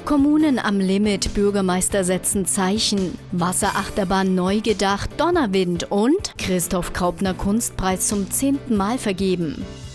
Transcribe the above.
Kommunen am Limit, Bürgermeister setzen Zeichen, Wasserachterbahn neu gedacht, Donnerwind und Christoph Graupner Kunstpreis zum 10. Mal vergeben.